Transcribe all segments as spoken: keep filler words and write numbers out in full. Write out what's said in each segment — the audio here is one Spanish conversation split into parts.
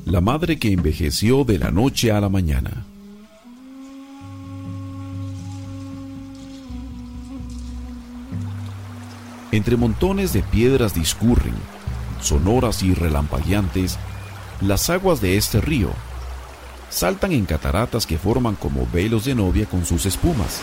La madre que envejeció de la noche a la mañana. Entre montones de piedras discurren, sonoras y relampagueantes, las aguas de este río. Saltan en cataratas que forman como velos de novia con sus espumas.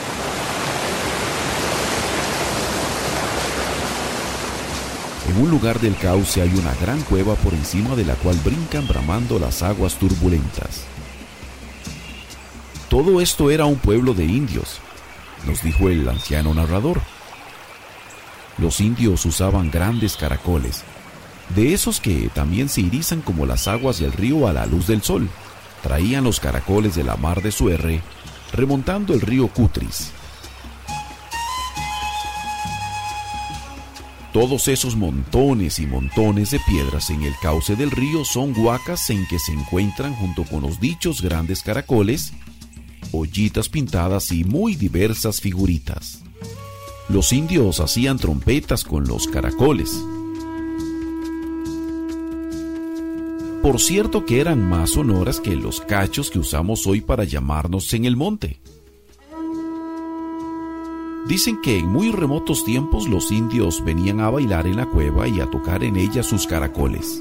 En un lugar del cauce hay una gran cueva por encima de la cual brincan bramando las aguas turbulentas. Todo esto era un pueblo de indios, nos dijo el anciano narrador. Los indios usaban grandes caracoles, de esos que también se irizan como las aguas del río a la luz del sol. Traían los caracoles de la mar de Suerre, remontando el río Cutris. Todos esos montones y montones de piedras en el cauce del río son huacas en que se encuentran, junto con los dichos grandes caracoles, ollitas pintadas y muy diversas figuritas. Los indios hacían trompetas con los caracoles. Por cierto que eran más sonoras que los cachos que usamos hoy para llamarnos en el monte. Dicen que en muy remotos tiempos los indios venían a bailar en la cueva y a tocar en ella sus caracoles.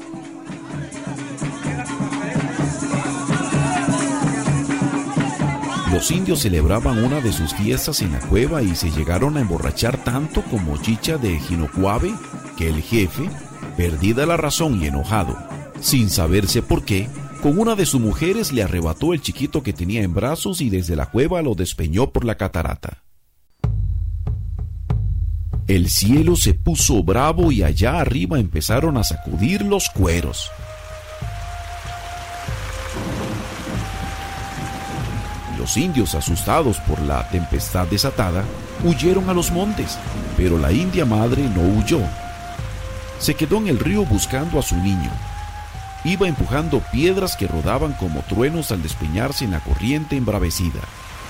Los indios celebraban una de sus fiestas en la cueva y se llegaron a emborrachar tanto como Chicha de Jinocuave, que el jefe, perdida la razón y enojado, sin saberse por qué, con una de sus mujeres le arrebató el chiquito que tenía en brazos y desde la cueva lo despeñó por la catarata. El cielo se puso bravo y allá arriba empezaron a sacudir los cueros. Los indios, asustados por la tempestad desatada, huyeron a los montes, pero la india madre no huyó. Se quedó en el río buscando a su niño. Iba empujando piedras que rodaban como truenos al despeñarse en la corriente embravecida.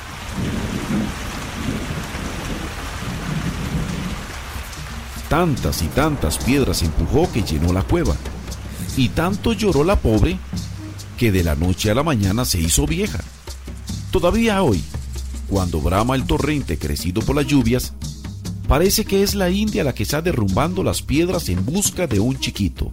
Tantas y tantas piedras empujó que llenó la cueva, y tanto lloró la pobre que de la noche a la mañana se hizo vieja. Todavía hoy, cuando brama el torrente crecido por las lluvias, parece que es la india la que está derrumbando las piedras en busca de un chiquito.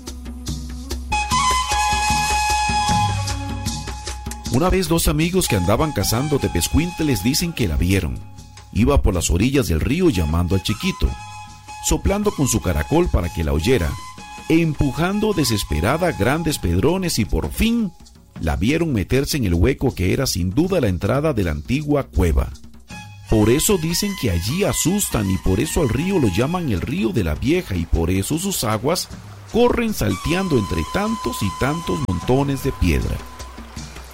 Una vez dos amigos que andaban cazando tepezcuintles dicen que la vieron. Iba por las orillas del río llamando al chiquito, soplando con su caracol para que la oyera, empujando desesperada grandes pedrones, y por fin la vieron meterse en el hueco que era sin duda la entrada de la antigua cueva. Por eso dicen que allí asustan y por eso al río lo llaman el río de la vieja y por eso sus aguas corren salteando entre tantos y tantos montones de piedra.